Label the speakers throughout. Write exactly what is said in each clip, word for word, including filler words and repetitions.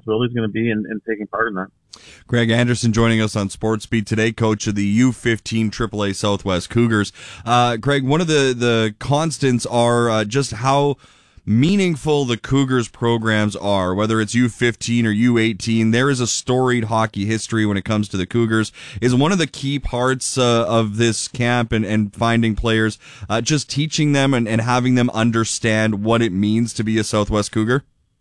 Speaker 1: responsibility is going to be in, in taking part in that.
Speaker 2: Craig Anderson joining us on Sportsbeat today, coach of the U fifteen triple A Southwest Cougars. Uh, Craig, one of the, the constants are uh, just how meaningful the Cougars programs are, whether it's U fifteen or U eighteen. There is a storied hockey history when it comes to the Cougars. Is one of the key parts uh, of this camp and, and finding players, uh, just teaching them and, and having them understand what it means to be a Southwest Cougar?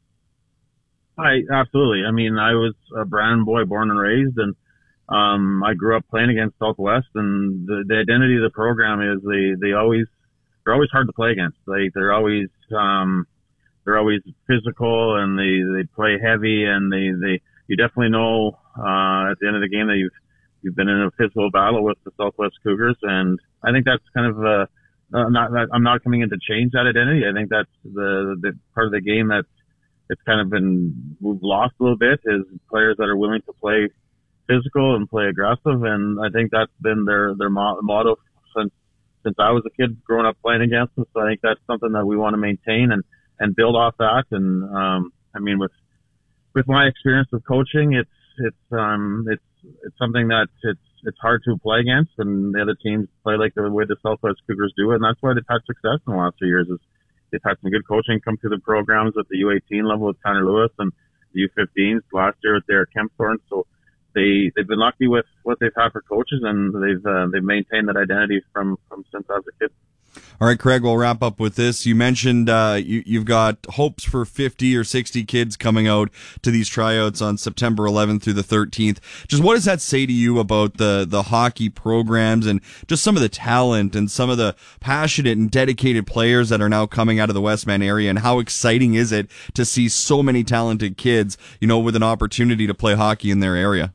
Speaker 1: I absolutely. I mean, I was a Brandon boy, born and raised, and um, I grew up playing against Southwest. And the, the identity of the program is they they always they're always hard to play against. They they're always um, they're always physical, and they they play heavy, and they they you definitely know uh, at the end of the game that you've you've been in a physical battle with the Southwest Cougars, and I think that's kind of a uh, not I'm not coming in to change that identity. I think that's the the part of the game that it's kind of been we've lost a little bit is players that are willing to play physical and play aggressive, and I think that's been their their motto since since I was a kid growing up playing against them. So I think that's something that we want to maintain and and build off that. And um, I mean, with with my experience of coaching, it's it's um it's it's something that it's it's hard to play against, and the other teams play like the way the Southwest Cougars do it, and that's why they've had success in the last few years. Is they've had some good coaching come through the programs at the U eighteen level with Tanner Lewis, and the U fifteens last year with Derek Kempthorne. So they they've been lucky with what they've had for coaches, and they've uh, they've maintained that identity from from since I was a kid.
Speaker 2: All right, Craig, we'll wrap up with this. You mentioned uh, you, you've got hopes for fifty or sixty kids coming out to these tryouts on September eleventh through the thirteenth. Just what does that say to you about the, the hockey programs and just some of the talent and some of the passionate and dedicated players that are now coming out of the Westman area, and how exciting is it to see so many talented kids, you know, with an opportunity to play hockey in their area?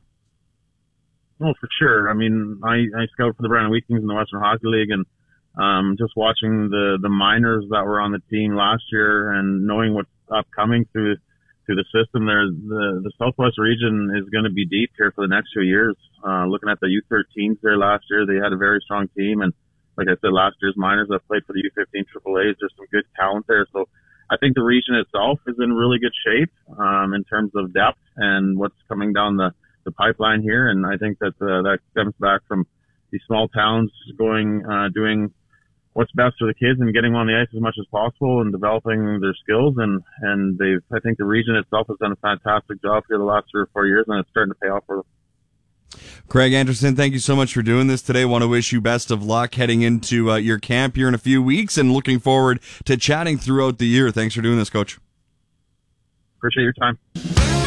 Speaker 1: Oh, for sure. I mean, I, I scout for the Brandon Wheat Kings in the Western Hockey League, and Um, just watching the, the minors that were on the team last year and knowing what's upcoming through, through the system there, the, the Southwest region is going to be deep here for the next few years. Uh, looking at the U thirteens there last year, they had a very strong team. And like I said, last year's minors that played for the U fifteen triple A, there's some good talent there. So I think the region itself is in really good shape, um, in terms of depth and what's coming down the, the pipeline here. And I think that, uh, that stems back from these small towns going, uh, doing what's best for the kids and getting them on the ice as much as possible and developing their skills. And, and they've, I think the region itself has done a fantastic job here the last three or four years, and it's starting to pay off for them.
Speaker 2: Craig Anderson, thank you so much for doing this today. Want to wish you best of luck heading into uh, your camp here in a few weeks, and looking forward to chatting throughout the year. Thanks for doing this, Coach.
Speaker 1: Appreciate your time.